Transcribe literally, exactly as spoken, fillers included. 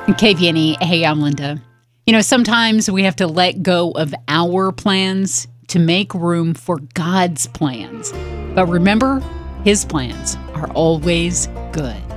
K V N E, hey, I'm Linda. You know, sometimes we have to let go of our plans to make room for God's plans. But remember, His plans are always good.